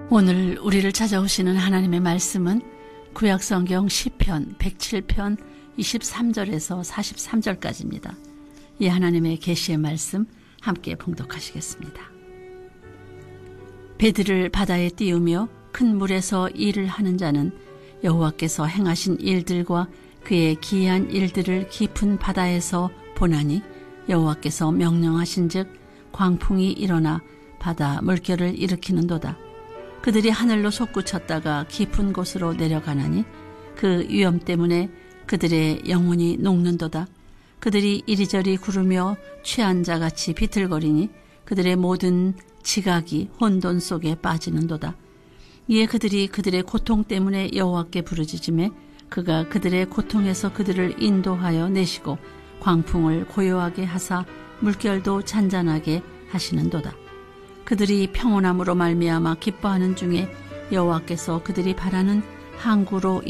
오늘 우리를 찾아오시는 하나님의 말씀은 구약성경 시편 107편 23절에서 43절까지입니다. 이 하나님의 계시의 말씀 함께 봉독하시겠습니다. 배들을 바다에 띄우며 큰 물에서 일을 하는 자는 여호와께서 행하신 일들과 그의 기이한 일들을 깊은 바다에서 보나니 여호와께서 명령하신즉 광풍이 일어나 바다 물결을 일으키는도다. 그들이 하늘로 솟구쳤다가 깊은 곳으로 내려가나니 그 위험 때문에 그들의 영혼이 녹는도다. 그들이 이리저리 구르며 취한 자같이 비틀거리니 그들의 모든 지각이 혼돈 속에 빠지는도다. 이에 그들이 그들의 고통 때문에 여호와께 부르짖으매 그가 그들의 고통에서 그들을 인도하여 내시고 광풍을 고요하게 하사 물결도 잔잔하게 하시는도다. 그들이 평온함으로 말미암아 기뻐하는 중에 여호와께서 그들이 바라는 항구로